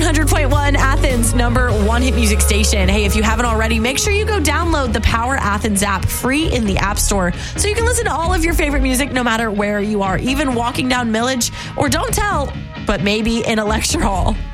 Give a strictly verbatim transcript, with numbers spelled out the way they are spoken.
hundred point one, Athens, number one hit music station. Hey, if you haven't already, make sure you go download the Power Athens app free in the App Store so you can listen to all of your favorite music no matter where you are, even walking down Millage or don't tell, but maybe in a lecture hall.